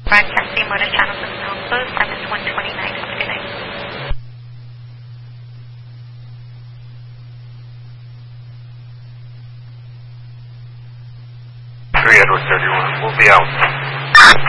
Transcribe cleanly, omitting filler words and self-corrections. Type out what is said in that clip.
Broadcasting motor channels in Hong Kong, Farmers 129. Have a good night. Edward 31. We'll be out.